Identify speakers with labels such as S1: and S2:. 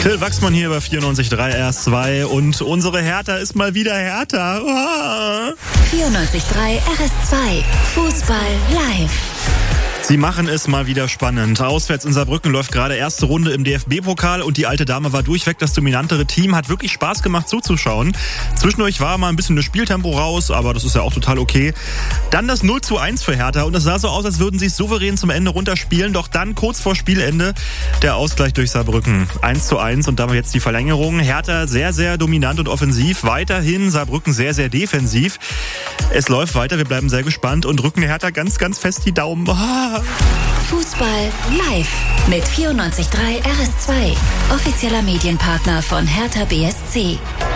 S1: Till Wachsmann hier bei 94.3 RS2 und unsere Hertha ist mal wieder Hertha.
S2: 94.3 RS2 Fußball live.
S1: Sie machen es mal wieder spannend. Auswärts in Saarbrücken läuft gerade erste Runde im DFB-Pokal und die alte Dame war durchweg das dominantere Team. Hat wirklich Spaß gemacht zuzuschauen. Zwischendurch war mal ein bisschen das Spieltempo raus, aber das ist ja auch total okay. Dann das 0:1 für Hertha und es sah so aus, als würden sie es souverän zum Ende runterspielen. Doch dann kurz vor Spielende der Ausgleich durch Saarbrücken. 1:1 und damit jetzt die Verlängerung. Hertha sehr, sehr dominant und offensiv. Weiterhin Saarbrücken sehr, sehr defensiv. Es läuft weiter, wir bleiben sehr gespannt und drücken Hertha ganz, ganz fest die Daumen.
S2: Fußball live mit 94.3 RS2, offizieller Medienpartner von Hertha BSC.